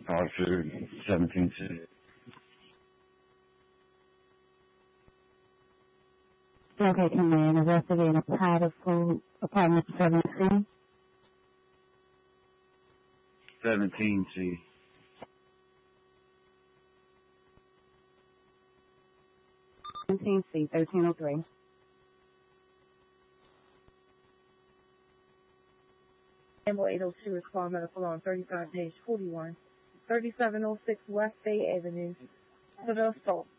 Hartford, 17C. Okay, command. Arrested in a private food apartment 7C. 17C. 17C, 1303. Amble 802 respond medical on 35-41, 3706 West Bay Avenue, for the assault.